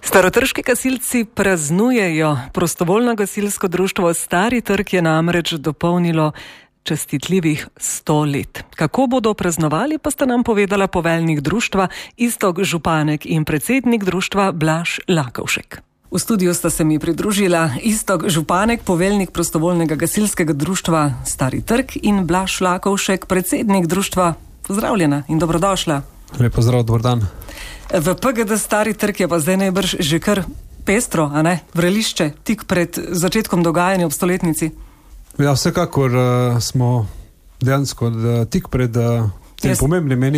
Starotrški gasilci praznujejo. Prostovoljno gasilsko društvo Stari Trg je namreč dopolnilo častitljivih 100 let. Kako bodo praznovali, pa sta nam povedala poveljnik društva Iztok Županek in predsednik društva Blaž Lakovšek. V studiu sta se mi pridružila Iztok Županek, poveljnik prostovoljnega gasilskega društva Stari Trg, in Blaž Lakovšek, predsednik društva. Pozdravljena in dobrodošla. Lep pozdrav, dober dan. V PGD Stari Trg je pa zdaj najbrž že kar pestro, a ne? Vrelišče, tik pred začetkom dogajanja ob stoletnici. Ja, vsekakor smo dejansko tik pred tem pomembnim